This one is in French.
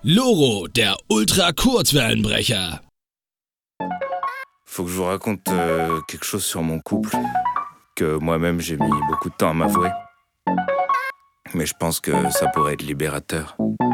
Loro, der Ultra-Kurzwellenbrecher. Faut que je vous raconte quelque chose sur mon couple, que moi-même j'ai mis beaucoup de temps à m'avouer. Mais je pense que ça pourrait être libérateur.